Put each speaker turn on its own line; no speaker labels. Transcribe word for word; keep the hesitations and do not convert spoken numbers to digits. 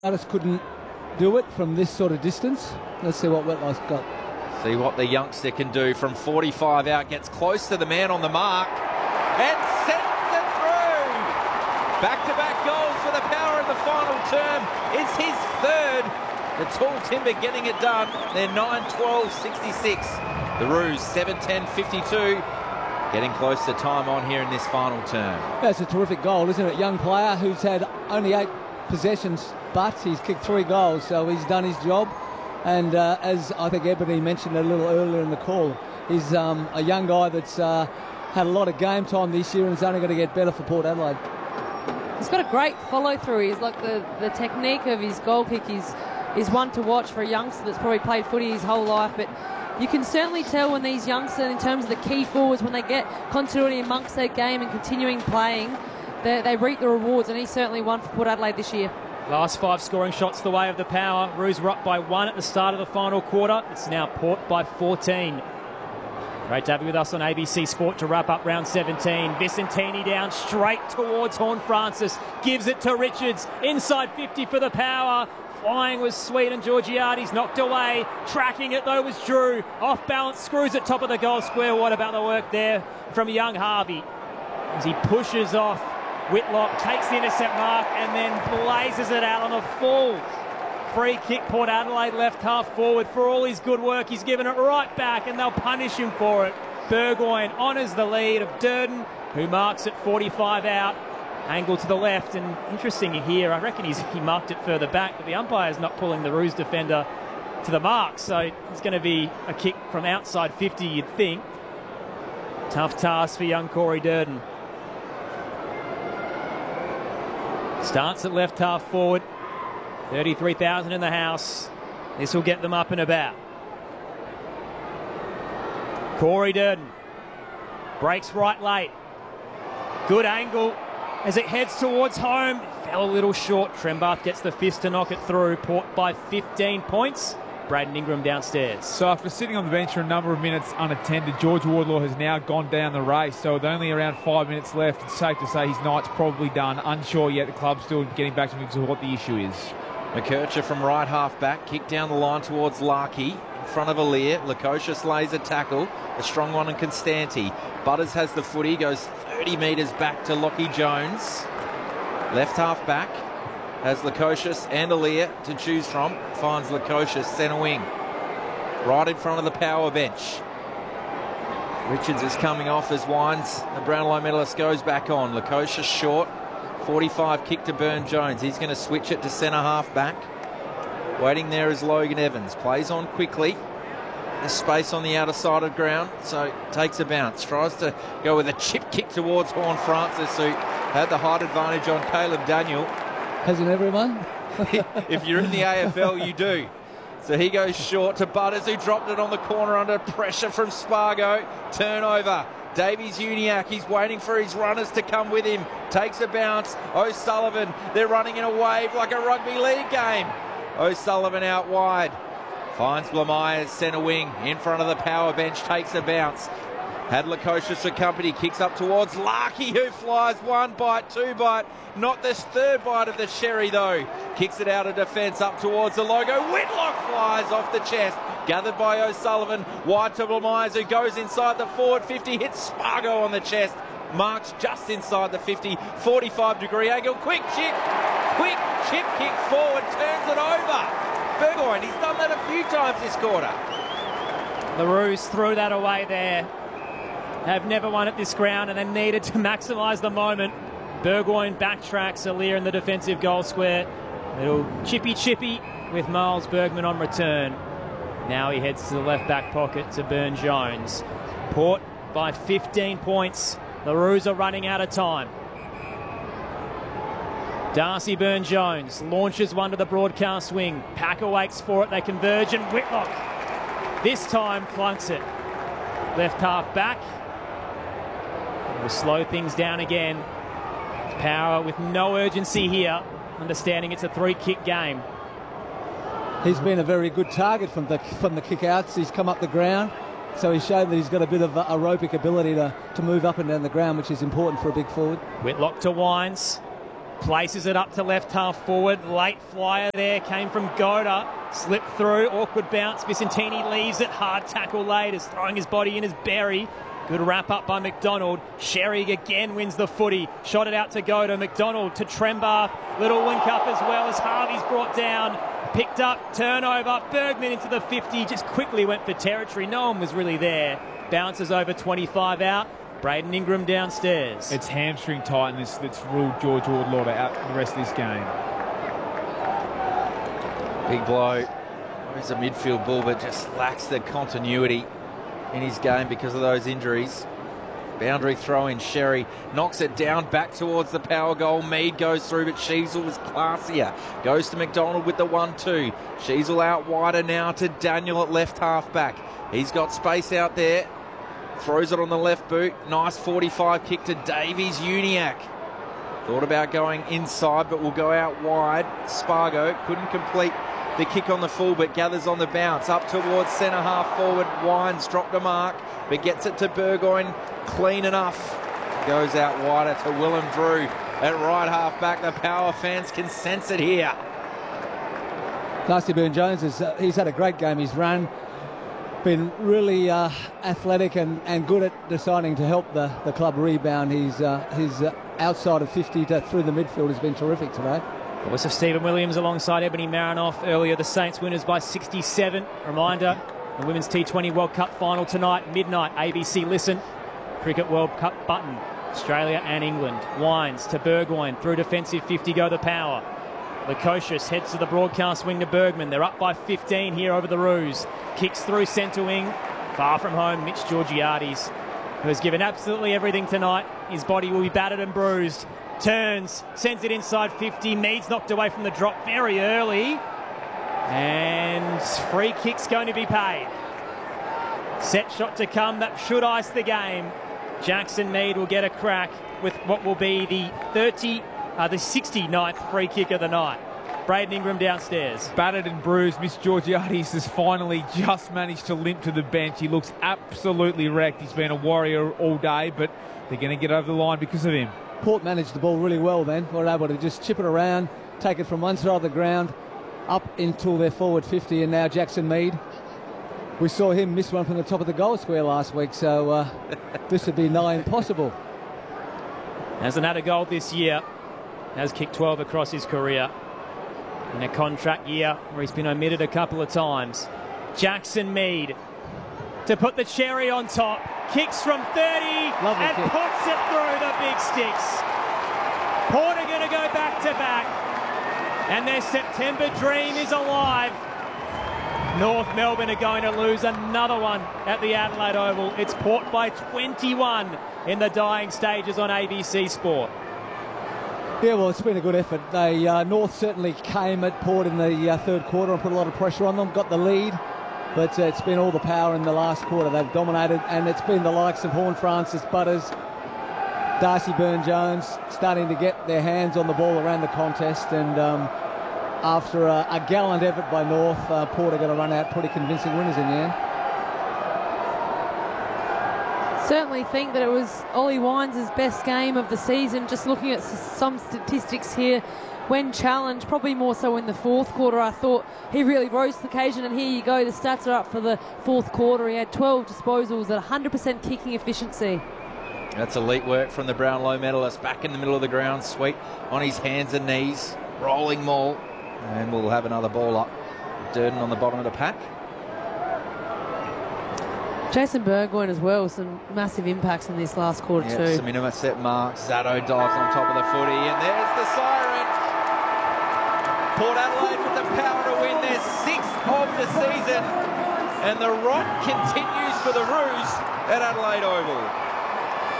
Artis couldn't do it from this sort of distance. Let's see what Whitlock's got.
See what the youngster can do from forty-five out. Gets close to the man on the mark and sends it through. Back-to-back goals for the Power in the final term. It's his third. The Tall Timber getting it done. They're nine twelve sixty-six. The Roos seven ten fifty-two. Getting close to time on here in this final term.
That's a terrific goal, isn't it? Young player who's had only eight possessions, but he's kicked three goals, so he's done his job. And uh, as I think Ebony mentioned a little earlier in the call, he's um, a young guy that's uh, had a lot of game time this year and is only going to get better for Port Adelaide.
He's got a great follow through. He's like the, the technique of his goal kick is, is one to watch for a youngster that's probably played footy his whole life, but you can certainly tell when these youngsters, in terms of the key forwards, when they get continuity amongst their game and continuing playing, they, they reap the rewards, and he's certainly one for Port Adelaide this year.
Last five scoring shots the way of the Power. Roos were up by one at the start of the final quarter. It's now Port by fourteen. Great to have you with us on A B C Sport to wrap up round seventeen. Vicentini down straight towards Horne-Francis. Gives it to Richards. Inside fifty for the Power. Flying was Sweet and Georgiades knocked away. Tracking it though was Drew. Off balance, screws it top of the goal square. What about the work there from young Harvey? As he pushes off, Whitlock takes the intercept mark and then blazes it out on a full free kick. Port Adelaide left half forward. For all his good work, he's given it right back and they'll punish him for it. Burgoyne honours the lead of Durden, who marks it forty-five out. Angle to the left, and interesting here, I reckon he's, he marked it further back, but the umpire's not pulling the Roos defender to the mark, so it's going to be a kick from outside fifty, you'd think. Tough task for young Corey Durden. Starts at left half forward, thirty-three thousand in the house. This will get them up and about. Corey Durden breaks right late. Good angle as it heads towards home. Fell a little short. Trembath gets the fist to knock it through. Port by fifteen points. Braden Ingram downstairs.
So after sitting on the bench for a number of minutes unattended, George Wardlaw has now gone down the race. So with only around five minutes left, it's safe to say his night's probably done. Unsure yet, the club's still getting back to him to what the issue is.
McKercher from right half back, kick down the line towards Larkey. In front of Aliir, Lukosius lays a tackle, a strong one in Constanti. Butters has the footy, goes thirty metres back to Lockie Jones. Left half back has Lukosius and Aliir to choose from. Finds Lukosius, centre wing. Right in front of the Power bench. Richards is coming off as Wines, the Brownlow medalist, goes back on. Lukosius short, forty-five kick to Burn Jones. He's going to switch it to centre half back. Waiting there is Logan Evans. Plays on quickly. There's space on the outer side of ground, so takes a bounce. Tries to go with a chip kick towards Horne-Francis, who had the height advantage on Caleb Daniel.
Hasn't everyone?
If you're in the A F L, you do. So he goes short to Butters, who dropped it on the corner under pressure from Spargo. Turnover. Davies Uniacke, he's waiting for his runners to come with him. Takes a bounce. O'Sullivan, they're running in a wave like a rugby league game. O'Sullivan out wide. Finds Blamires, centre wing, in front of the Power bench, takes a bounce. Had Lukosius for company, kicks up towards Larkey, who flies one bite, two bite. Not this third bite of the sherry, though. Kicks it out of defence up towards the logo. Whitlock flies off the chest. Gathered by O'Sullivan. Wide to Blamires, who goes inside the forward fifty. Hits Spargo on the chest. Marks just inside the fifty. forty-five degree angle. Quick chip. Quick chip kick forward. Turns it over. Burgoyne, he's done that a few times this quarter.
The Roos threw that away there. Have never won at this ground and then needed to maximise the moment. Burgoyne backtracks, Aliir in the defensive goal square. Little chippy chippy with Miles Bergman on return. Now he heads to the left back pocket to Burn Jones. Port by fifteen points. The Roos are running out of time. Darcy Burn Jones launches one to the broadcast wing. Packer waits for it, they converge, and Whitlock this time clunks it. Left half back. We'll slow things down again. Power with no urgency here, understanding it's a three-kick game.
He's been a very good target from the from the kick-outs. He's come up the ground, so he's shown that he's got a bit of aerobic ability to, to move up and down the ground, which is important for a big forward.
Whitlock to Wines. Places it up to left half forward. Late flyer there came from Goda. Slipped through. Awkward bounce. Vicentini leaves it. Hard tackle late as throwing his body in as Berry. Good wrap up by McDonald. Sherry again wins the footy. Shot it out to Goda. McDonald to Trembath. Little link up as well as Harvey's brought down. Picked up. Turnover. Bergman into the fifty. Just quickly went for territory. No one was really there. Bounces over twenty-five out. Braden Ingram downstairs. It's
hamstring tightness that's ruled George Wardlaw out the rest of this game.
Big blow. He's a midfield bull, but just lacks the continuity in his game because of those injuries. Boundary throw in. Sherry knocks it down back towards the power goal. Mead goes through, but Sheasel was classier. Goes to McDonald with the one two. Sheasel out wider now to Daniel at left half back. He's got space out there. Throws it on the left boot. Nice forty-five kick to Davies Uniacke. Thought about going inside, but will go out wide. Spargo couldn't complete the kick on the full, but gathers on the bounce. Up towards centre half forward. Wines dropped a mark, but gets it to Burgoyne. Clean enough. Goes out wider to Willem Drew at right half back. The Power fans can sense it here.
Darcy Byrne-Jones, is, uh, he's had a great game. He's run. Been really uh, athletic and, and good at deciding to help the, the club rebound. He's, uh, his uh, outside of fifty to through the midfield has been terrific today.
Voice of Stephen Williams alongside Ebony Marinoff earlier. The Saints winners by sixty-seven. Reminder, the Women's T twenty World Cup final tonight, midnight, A B C Listen. Cricket World Cup button, Australia and England. Wines to Burgoyne, through defensive fifty go the Power. Lukosius heads to the broadcast wing to Bergman. They're up by fifteen here over the Roos. Kicks through centre wing. Far from home, Mitch Georgiades, who has given absolutely everything tonight. His body will be battered and bruised. Turns, sends it inside fifty. Mead's knocked away from the drop very early. And free kick's going to be paid. Set shot to come. That should ice the game. Jackson Mead will get a crack with what will be the thirty, uh, the sixty-ninth free kick of the night. Braden Ingram downstairs.
Battered and bruised. Miss Georgiades has finally just managed to limp to the bench. He looks absolutely wrecked. He's been a warrior all day, but they're going to get over the line because of him.
Port managed the ball really well then. They were able to just chip it around, take it from one side of the ground, up into their forward fifty, and now Jackson Mead. We saw him miss one from the top of the goal square last week, so uh, this would be nigh impossible.
Hasn't had a goal this year. Has kicked twelve across his career. In a contract year where he's been omitted a couple of times. Jackson Mead to put the cherry on top. Kicks from thirty. Lovely and kick. Puts it through the big sticks. Port are going to go back to back. And their September dream is alive. North Melbourne are going to lose another one at the Adelaide Oval. It's Port by twenty-one in the dying stages on A B C Sport.
Yeah, well, it's been a good effort. They uh, North certainly came at Port in the uh, third quarter and put a lot of pressure on them, got the lead, but uh, it's been all the power in the last quarter. They've dominated, and it's been the likes of Horn Francis, Butters, Darcy Byrne-Jones starting to get their hands on the ball around the contest, and um, after a, a gallant effort by North, uh, Port are going to run out pretty convincing winners in the end.
Certainly think that it was Ollie Wines' best game of the season. Just looking at some statistics here, when challenged, probably more so in the fourth quarter, I thought he really rose to the occasion, and here you go, the stats are up for the fourth quarter. He had twelve disposals at one hundred percent kicking efficiency.
That's elite work from the Brownlow medalist, back in the middle of the ground, sweet on his hands and knees, rolling maul, and we'll have another ball up. Durden on the bottom of the pack.
Jason Burgoyne as well, some massive impacts in this last quarter
yep,
too.
Some minimum set marks. Zato dives on top of the footy, and there's the siren. Port Adelaide with the power to win their sixth of the season, and the rot continues for the Roos at Adelaide Oval.